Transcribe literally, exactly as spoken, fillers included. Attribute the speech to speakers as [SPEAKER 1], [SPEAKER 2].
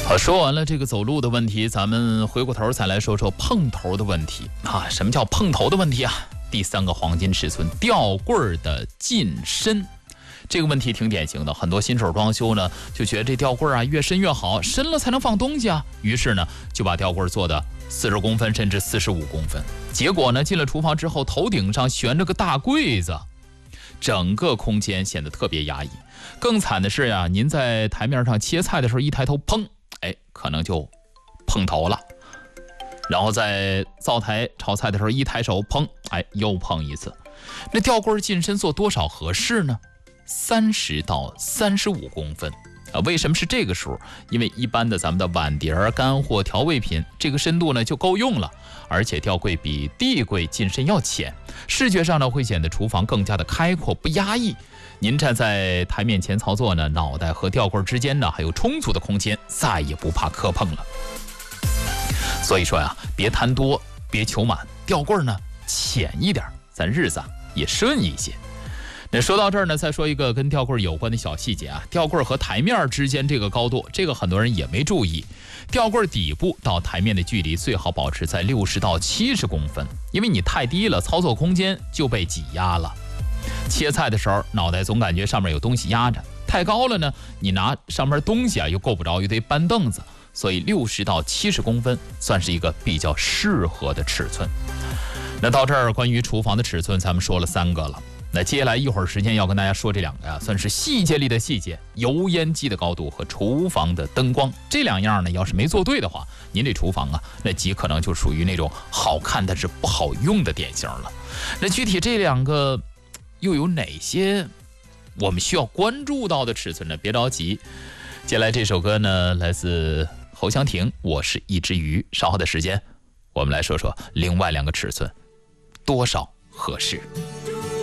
[SPEAKER 1] 好，说完了这个走路的问题，咱们回过头再来说说碰头的问题啊。什么叫碰头的问题啊？第三个黄金尺寸，吊柜的进深。这个问题挺典型的，很多新手装修呢就觉得这吊柜啊越深越好，深了才能放东西啊，于是呢就把吊柜做的四十公分甚至四十五公分。结果呢进了厨房之后，头顶上悬着个大柜子，整个空间显得特别压抑。更惨的是呀，您在台面上切菜的时候一抬头，砰，哎，可能就碰头了。然后在灶台炒菜的时候一抬手，砰，哎，又碰一次。那吊柜进深做多少合适呢？三十到三十五公分啊。为什么是这个数？因为一般的咱们的碗碟、干货、调味品，这个深度呢就够用了。而且吊柜比地柜进深要浅，视觉上呢会显得厨房更加的开阔不压抑。您站在台面前操作呢，脑袋和吊柜之间呢还有充足的空间，再也不怕磕碰了。所以说呀，别贪多，别求满，吊柜呢浅一点，咱日子也顺一些。那说到这儿呢，再说一个跟吊柜有关的小细节啊，吊柜和台面之间这个高度，这个很多人也没注意。吊柜底部到台面的距离最好保持在六十到七十公分，因为你太低了，操作空间就被挤压了。切菜的时候，脑袋总感觉上面有东西压着；太高了呢，你拿上面东西啊又够不着，又得搬凳子。所以六十到七十公分算是一个比较适合的尺寸。那到这儿，关于厨房的尺寸，咱们说了三个了。那接下来一会儿时间要跟大家说这两个呀、啊，算是细节里的细节，油烟机的高度和厨房的灯光这两样呢，要是没做对的话，您这厨房啊，那极可能就属于那种好看但是不好用的典型了。那具体这两个又有哪些我们需要关注到的尺寸呢？别着急，接下来这首歌呢，来自侯湘婷，我是一只鱼。稍后的时间，我们来说说另外两个尺寸多少合适。